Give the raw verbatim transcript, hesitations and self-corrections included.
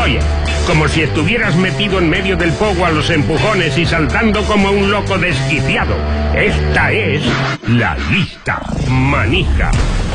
Oye, como si estuvieras metido en medio del pogo a los empujones y saltando como un loco desquiciado. Esta es la lista manija.